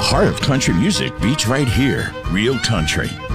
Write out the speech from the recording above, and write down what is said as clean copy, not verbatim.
heart of country music beats right here. Real country.